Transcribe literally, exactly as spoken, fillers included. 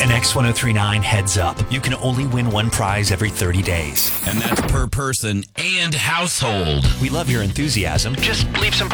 An X ten thirty-nine heads up. You can only win one prize every thirty days. And that's per person and household. We love your enthusiasm. Just leave some